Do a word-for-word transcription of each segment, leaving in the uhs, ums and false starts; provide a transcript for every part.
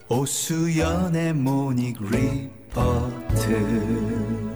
오수연의 모닝 리포트.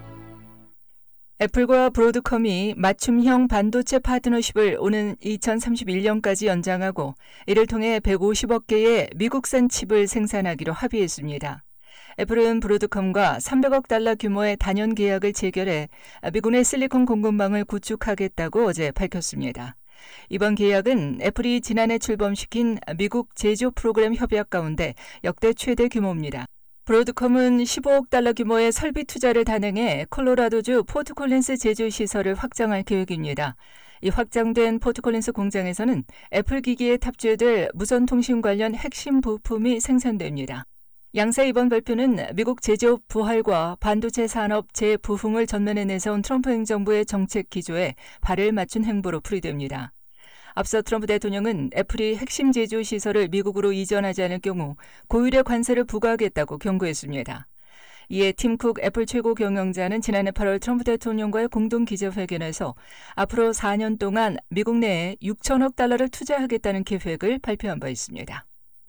애플과 브로드컴이 맞춤형 반도체 파트너십을 오는 이천삼십일 년까지 연장하고 이를 통해 백오십억 개의 미국산 칩을 생산하기로 합의했습니다. 애플은 브로드컴과 삼백억 달러 규모의 단연 계약을 체결해 미군의 실리콘 공급망을 구축하겠다고 어제 밝혔습니다. 이번 계약은 애플이 지난해 출범시킨 미국 제조 프로그램 협약 가운데 역대 최대 규모입니다. 브로드컴은 십오억 달러 규모의 설비 투자를 단행해 콜로라도주 포트콜린스 제조 시설을 확장할 계획입니다. 이 확장된 포트콜린스 공장에서는 애플 기기에 탑재될 무선 통신 관련 핵심 부품이 생산됩니다. 양사 이번 발표는 미국 제조업 부활과 반도체 산업 재부흥을 전면에 내세운 트럼프 행정부의 정책 기조에 발을 맞춘 행보로 풀이됩니다. 앞서 트럼프 대통령은 애플이 핵심 제조 시설을 미국으로 이전하지 않을 경우 고율의 관세를 부과하겠다고 경고했습니다. 이에 팀 쿡 애플 최고 경영자는 지난해 팔월 트럼프 대통령과의 공동 기자회견에서 앞으로 사 년 동안 미국 내에 육천억 달러를 투자하겠다는 계획을 발표한 바 있습니다.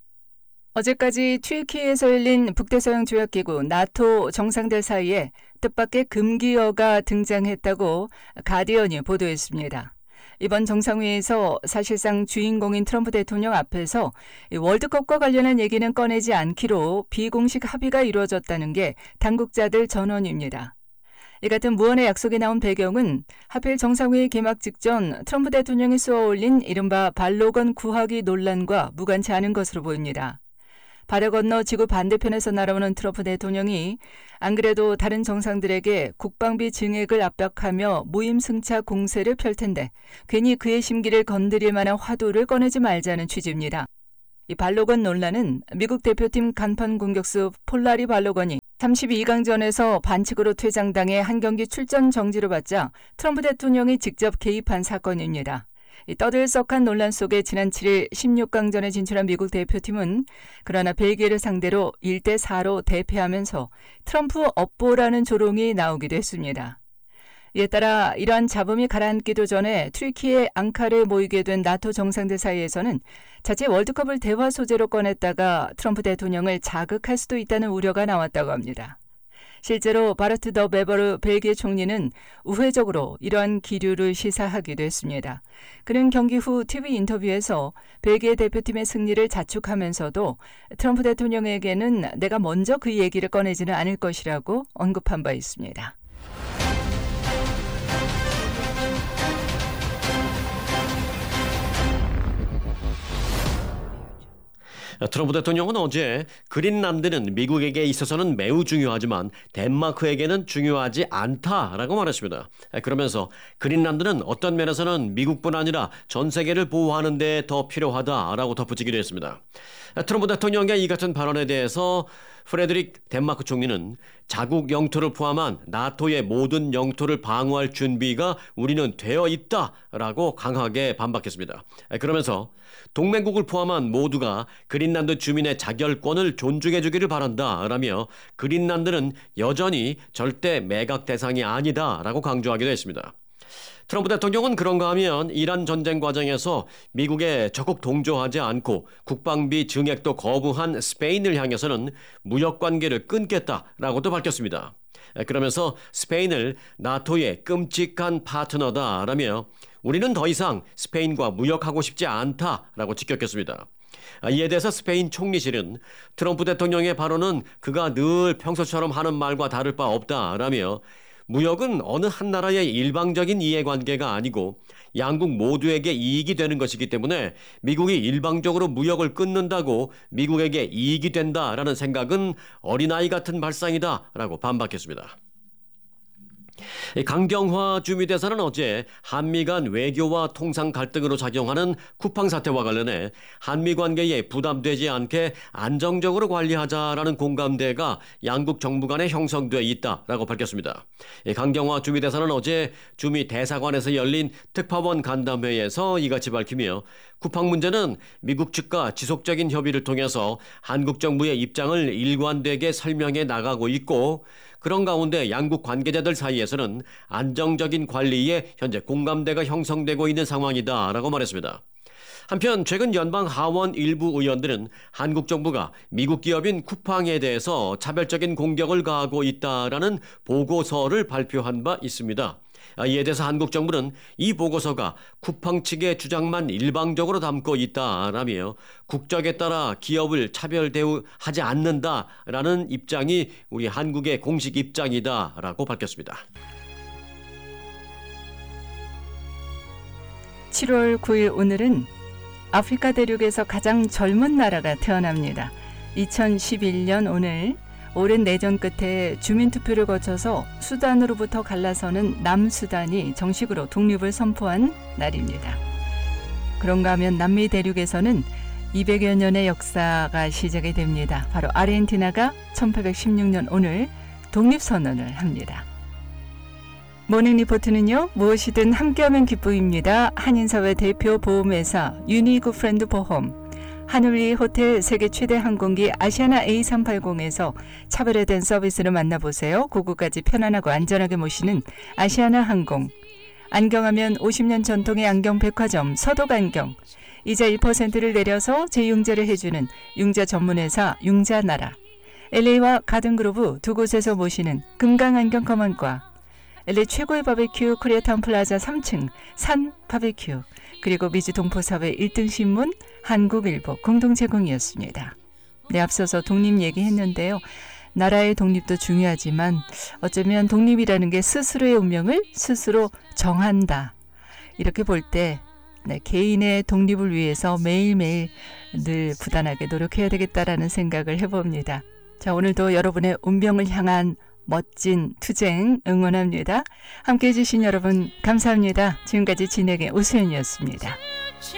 어제까지 튀르키예에서 열린 북대서양 조약기구 나토 정상들 사이에 뜻밖의 금기어가 등장했다고 가디언이 보도했습니다. 이번 정상회의에서 사실상 주인공인 트럼프 대통령 앞에서 월드컵과 관련한 얘기는 꺼내지 않기로 비공식 합의가 이루어졌다는 게 당국자들 전언입니다. 이 같은 무언의 약속이 나온 배경은 하필 정상회의 개막 직전 트럼프 대통령이 쏘아올린 이른바 발로건 구하기 논란과 무관치 않은 것으로 보입니다. 발을 건너 지구 반대편에서 날아오는 트럼프 대통령이 안 그래도 다른 정상들에게 국방비 증액을 압박하며 무임승차 공세를 펼 텐데 괜히 그의 심기를 건드릴 만한 화두를 꺼내지 말자는 취지입니다. 이 발로건 논란은 미국 대표팀 간판 공격수 폴라리 발로건이 삼십이 강전에서 반칙으로 퇴장당해 한 경기 출전 정지를 받자 트럼프 대통령이 직접 개입한 사건입니다. 이 떠들썩한 논란 속에 지난 칠일 십육 강전에 진출한 미국 대표팀은 그러나 벨기에를 상대로 일 대 사로 대패하면서 트럼프 업보라는 조롱이 나오기도 했습니다. 이에 따라 이러한 잡음이 가라앉기도 전에 튀르키예 앙카르에 모이게 된 나토 정상들 사이에서는 자칫 월드컵을 대화 소재로 꺼냈다가 트럼프 대통령을 자극할 수도 있다는 우려가 나왔다고 합니다. 실제로 바르트 더 베버르 벨기에 총리는 우회적으로 이러한 기류를 시사하기도 했습니다. 그는 경기 후 티비 인터뷰에서 벨기에 대표팀의 승리를 자축하면서도 트럼프 대통령에게는 내가 먼저 그 얘기를 꺼내지는 않을 것이라고 언급한 바 있습니다. 트럼프 대통령은 어제 그린란드는 미국에게 있어서는 매우 중요하지만 덴마크에게는 중요하지 않다라고 말했습니다. 그러면서 그린란드는 어떤 면에서는 미국뿐 아니라 전 세계를 보호하는 데 더 필요하다라고 덧붙이기도 했습니다. 트럼프 대통령의 이 같은 발언에 대해서 프레드릭 덴마크 총리는 자국 영토를 포함한 나토의 모든 영토를 방어할 준비가 우리는 되어 있다라고 강하게 반박했습니다. 그러면서 동맹국을 포함한 모두가 그린란드 주민의 자결권을 존중해 주기를 바란다라며 그린란드는 여전히 절대 매각 대상이 아니다라고 강조하기도 했습니다. 트럼프 대통령은 그런가 하면 이란 전쟁 과정에서 미국에 적극 동조하지 않고 국방비 증액도 거부한 스페인을 향해서는 무역 관계를 끊겠다라고도 밝혔습니다. 그러면서 스페인을 나토의 끔찍한 파트너다라며 우리는 더 이상 스페인과 무역하고 싶지 않다라고 직격했습니다. 이에 대해서 스페인 총리실은 트럼프 대통령의 발언은 그가 늘 평소처럼 하는 말과 다를 바 없다라며 무역은 어느 한 나라의 일방적인 이해관계가 아니고 양국 모두에게 이익이 되는 것이기 때문에 미국이 일방적으로 무역을 끊는다고 미국에게 이익이 된다라는 생각은 어린아이 같은 발상이다라고 반박했습니다. 강경화 주미대사는 어제 한미 간 외교와 통상 갈등으로 작용하는 쿠팡 사태와 관련해 한미 관계에 부담되지 않게 안정적으로 관리하자라는 공감대가 양국 정부 간에 형성돼 있다라고 밝혔습니다. 강경화 주미대사는 어제 주미 대사관에서 열린 특파원 간담회에서 이같이 밝히며 쿠팡 문제는 미국 측과 지속적인 협의를 통해서 한국 정부의 입장을 일관되게 설명해 나가고 있고 그런 가운데 양국 관계자들 사이에서는 안정적인 관리에 현재 공감대가 형성되고 있는 상황이다라고 말했습니다. 한편 최근 연방 하원 일부 의원들은 한국 정부가 미국 기업인 쿠팡에 대해서 차별적인 공격을 가하고 있다라는 보고서를 발표한 바 있습니다. 이에 대해서 한국 정부는 이 보고서가 쿠팡 측의 주장만 일방적으로 담고 있다라며 국적에 따라 기업을 차별 대우하지 않는다라는 입장이 우리 한국의 공식 입장이다라고 밝혔습니다. 칠월 구일 오늘은 아프리카 대륙에서 가장 젊은 나라가 태어납니다. 이천십일년 오늘 오랜 내전 끝에 주민투표를 거쳐서 수단으로부터 갈라서는 남수단이 정식으로 독립을 선포한 날입니다. 그런가 하면 남미 대륙에서는 이백여 년의 역사가 시작이 됩니다. 바로 아르헨티나가 천팔백십육년 오늘 독립선언을 합니다. 모닝 리포트는요, 무엇이든 함께하면 기쁨입니다. 한인사회 대표 보험회사 유니그 프렌드 보험, 하늘리 호텔 세계 최대 항공기 아시아나 에이 삼백팔십에서 차별화된 서비스를 만나보세요. 고국까지 편안하고 안전하게 모시는 아시아나 항공, 안경하면 오십 년 전통의 안경 백화점 서독안경, 이자 일 퍼센트를 내려서 재융자를 해주는 융자 전문회사 융자나라, 엘에이와 가든그로브 두 곳에서 모시는 금강안경 검안과, 엘에이 최고의 바베큐 코리아타운 플라자 삼 층 산 바베큐, 그리고 미주 동포사회 일 등 신문 한국일보 공동 제공이었습니다. 네, 앞서서 독립 얘기했는데요. 나라의 독립도 중요하지만 어쩌면 독립이라는 게 스스로의 운명을 스스로 정한다. 이렇게 볼 때 네, 개인의 독립을 위해서 매일매일 늘 부단하게 노력해야 되겠다라는 생각을 해봅니다. 자, 오늘도 여러분의 운명을 향한 멋진 투쟁 응원합니다. 함께해 주신 여러분 감사합니다. 지금까지 진행의 오수연이었습니다.